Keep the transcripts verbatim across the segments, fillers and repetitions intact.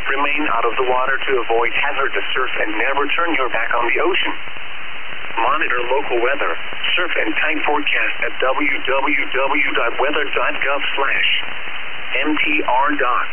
Remain out of the water to avoid hazardous surf and never turn your back on the ocean. Monitor local weather, surf and tide forecast at w w w dot weather dot gov slash m t r dot.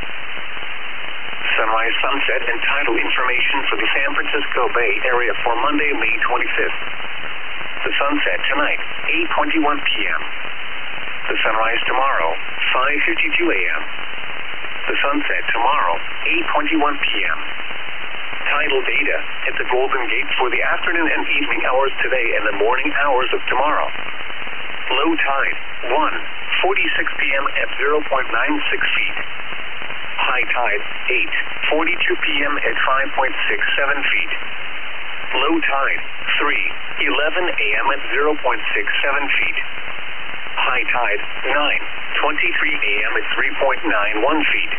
Sunrise, sunset, and tidal information for the San Francisco Bay Area for Monday, May twenty-fifth. The sunset tonight, eight twenty-one p m The sunrise tomorrow, five fifty-two a m The sunset tomorrow, eight twenty-one p m Tidal data at the Golden Gate for the afternoon and evening hours today and the morning hours of tomorrow. Low tide, one forty-six p m at zero point nine six feet. High tide, eight forty-two p m at five point six seven feet. Low tide, three eleven a m at zero point six seven feet. High tide, nine twenty-three a m at three point nine one feet.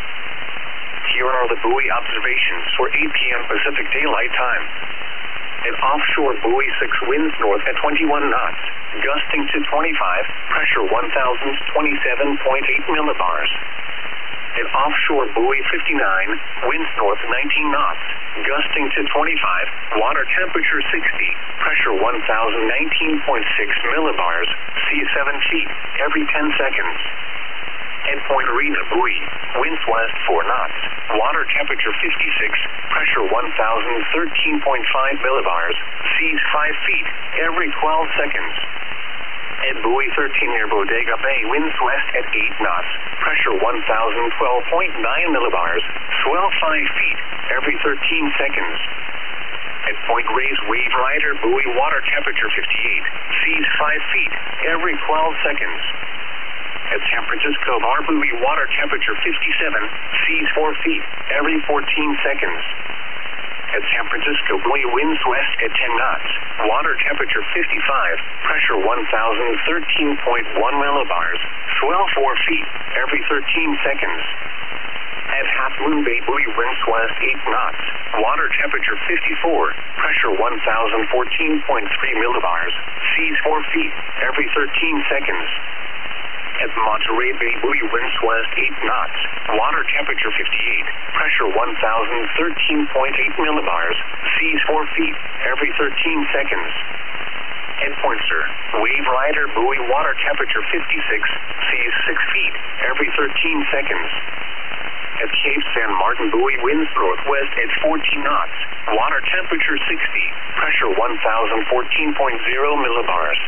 Here are the buoy observations for eight p m Pacific Daylight Time. An offshore buoy six winds north at twenty-one knots, gusting to twenty-five, pressure one thousand twenty-seven point eight millibars. An offshore buoy fifty-nine, winds north nineteen knots, gusting to twenty-five, water temperature sixty, pressure one thousand nineteen point six millibars, sea seven feet, every ten seconds. Endpoint Arena buoy, winds west four knots, water temperature fifty-six, pressure one thousand thirteen point five millibars, seas five feet, every twelve seconds. At buoy thirteen near Bodega Bay, winds west at eight knots, pressure one thousand twelve point nine millibars, swell five feet, every thirteen seconds. At Point Reyes Wave Rider buoy, water temperature fifty-eight, seas five feet, every twelve seconds. At San Francisco Bar buoy, water temperature fifty-seven, seas four feet, every fourteen seconds. At San Francisco buoy, winds west at ten knots, water temperature fifty-five, pressure one thousand thirteen point one millibars, swell four feet, every thirteen seconds. At Half Moon Bay buoy, winds west eight knots, water temperature fifty-four, pressure one thousand fourteen point three millibars, seas four feet, every thirteen seconds. At Monterey Bay buoy, winds west eight knots, water temperature fifty-eight, pressure one thousand thirteen point eight millibars, seas four feet, every thirteen seconds. At Pointster, Wave Rider buoy, water temperature fifty-six, seas six feet, every thirteen seconds. At Cape San Martin buoy, winds northwest at fourteen knots, water temperature sixty, pressure one thousand fourteen point zero millibars.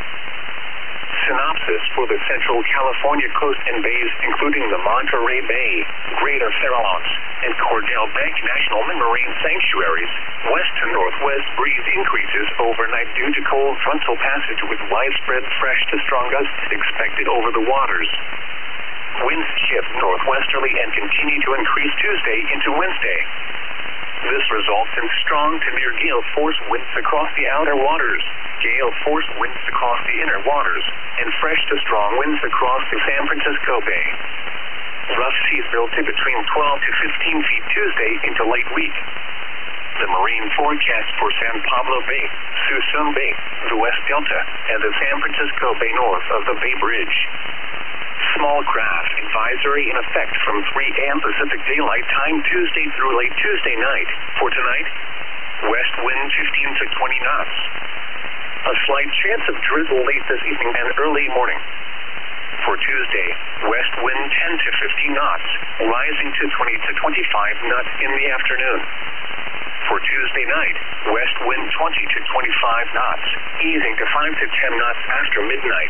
Synopsis for the Central California coast and bays, including the Monterey Bay, Greater Farallones, and Cordell Bank National Marine Sanctuaries. West to northwest breeze increases overnight due to cold frontal passage with widespread fresh to strong gusts expected over the waters. Winds shift northwesterly and continue to increase Tuesday into Wednesday. This results in strong to near gale force winds across the outer waters, gale force winds across the inner waters, and fresh to strong winds across the San Francisco Bay. Rough seas built to between twelve to fifteen feet Tuesday into late week. The marine forecast for San Pablo Bay, Suisun Bay, the West Delta, and the San Francisco Bay north of the Bay Bridge. Small craft advisory in effect from three a m Pacific Daylight Time Tuesday through late Tuesday night. For tonight, west wind fifteen to twenty knots. A slight chance of drizzle late this evening and early morning. For Tuesday, west wind ten to fifteen knots, rising to twenty to twenty-five knots in the afternoon. For Tuesday night, west wind twenty to twenty-five knots, easing to five to ten knots after midnight.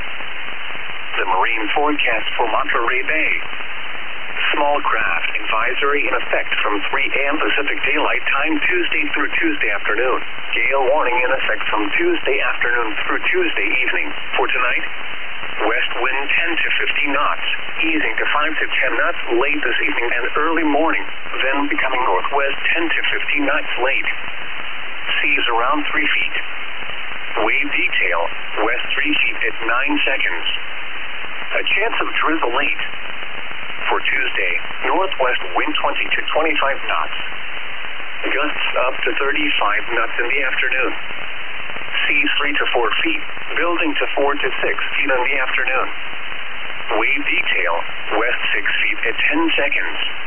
The marine forecast for Monterey Bay. Small craft advisory in effect from three a m Pacific Daylight Time Tuesday through Tuesday afternoon. Gale warning in effect from Tuesday afternoon through Tuesday evening. For tonight, west wind ten to fifteen knots, easing to five to ten knots late this evening and early morning, then becoming northwest ten to fifteen knots late. Seas around three feet. Wave detail, west three feet at nine seconds. A chance of drizzle late. For Tuesday, northwest wind twenty to twenty-five knots. Gusts up to thirty-five knots in the afternoon. Seas three to four feet, building to four to six feet in the afternoon. Wave detail, west six feet at ten seconds.